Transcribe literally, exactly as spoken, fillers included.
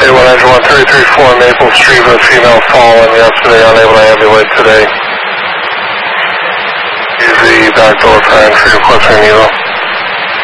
Okay, one nine one three three four Maple Street with female fallen yesterday, unable to ambulate today. Use the back door for entry, requesting needle.